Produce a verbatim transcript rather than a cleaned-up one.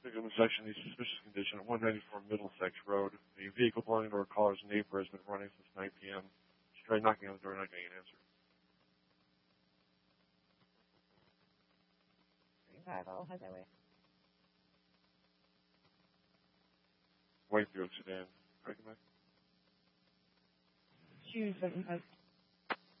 Victim section, the suspicious condition at one ninety-four Middlesex Road. The vehicle belonging to our caller's neighbor has been running since nine p.m. She tried knocking on the door, not getting an answer. thirty-five, I'll head that way. White Buick sedan. Right, come back. Choose seventy-five.